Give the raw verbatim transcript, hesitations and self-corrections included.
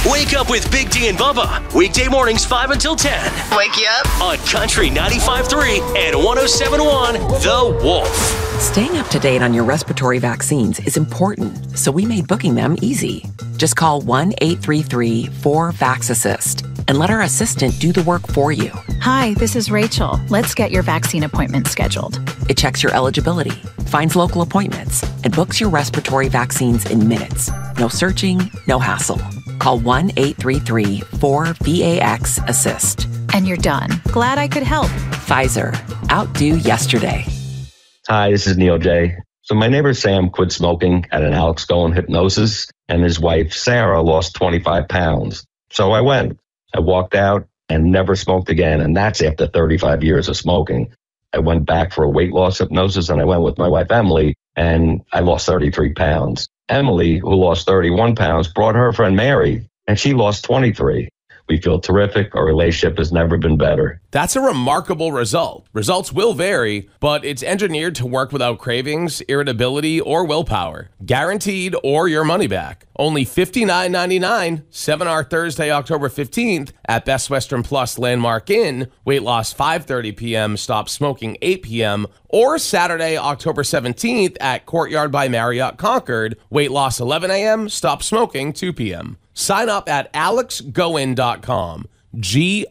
Wake up with Big D and Bubba. Weekday mornings five until ten. Wake you up. On Country ninety-five point three and one oh seven point one, The Wolf. Staying up to date on your respiratory vaccines is important, so we made booking them easy. Just call one eight three three four vax assist and let our assistant do the work for you. Hi, this is Rachel. Let's get your vaccine appointment scheduled. It checks your eligibility, finds local appointments, and books your respiratory vaccines in minutes. No searching, no hassle. Call one eight three three four vax assist. And you're done. Glad I could help. Pfizer. Outdo yesterday. Hi, this is Neil J. So my neighbor Sam quit smoking at an Alex Goen hypnosis, and his wife Sarah lost twenty-five pounds. So I went. I walked out and never smoked again, and that's after thirty-five years of smoking. I went back for a weight loss hypnosis, and I went with my wife Emily, and I lost thirty-three pounds. Emily, who lost thirty-one pounds, brought her friend Mary, and she lost twenty-three. We feel terrific. Our relationship has never been better. That's a remarkable result. Results will vary, but it's engineered to work without cravings, irritability, or willpower. Guaranteed or your money back. Only fifty-nine ninety-nine, Seminar Thursday, October fifteenth at Best Western Plus Landmark Inn. Weight loss five thirty p.m., stop smoking eight p.m. Or Saturday, October seventeenth at Courtyard by Marriott Concord. Weight loss eleven a.m., stop smoking two p.m. Sign up at alex goen dot com. G